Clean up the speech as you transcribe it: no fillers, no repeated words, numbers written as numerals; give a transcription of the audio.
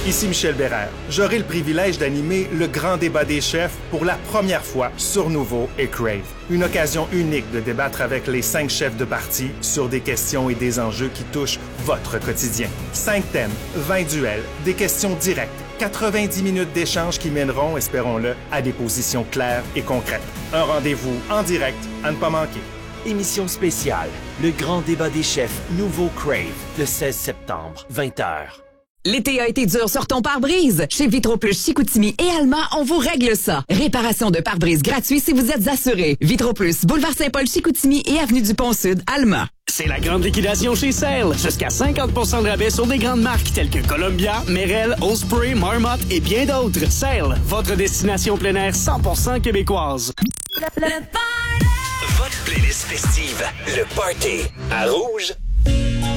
Ici Michel Bérère. J'aurai le privilège d'animer le grand débat des chefs pour la première fois sur Nouveau et Crave. Une occasion unique de débattre avec les 5 chefs de parti sur des questions et des enjeux qui touchent votre quotidien. 5 thèmes, 20 duels, des questions directes, 90 minutes d'échange qui mèneront, espérons-le, à des positions claires et concrètes. Un rendez-vous en direct à ne pas manquer. Émission spéciale, le grand débat des chefs Nouveau Crave, le 16 septembre, 20h. L'été a été dur sur ton pare-brise. Chez Vitroplus Chicoutimi et Alma, on vous règle ça. Réparation de pare-brise gratuit si vous êtes assuré. Vitroplus, boulevard Saint-Paul Chicoutimi et avenue du Pont-Sud, Alma. C'est la grande liquidation chez Sale. Jusqu'à 50% de rabais sur des grandes marques telles que Columbia, Merrell, Osprey, Marmot et bien d'autres. Sale, votre destination plein air 100% québécoise. Votre playlist festive, le Party, à Rouge.